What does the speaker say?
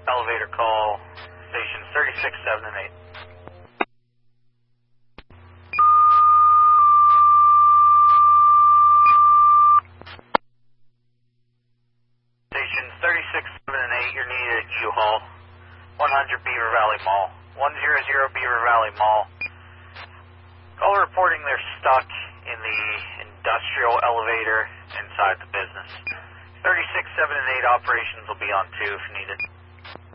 Elevator call, stations 36, 7, and 8. Stations 36, 7, and 8, you're needed at U-Haul, 100 Beaver Valley Mall, 100 Beaver Valley Mall. Caller reporting they're stuck in the industrial elevator inside the business. 36, 7, and 8 operations will be on 2 if needed.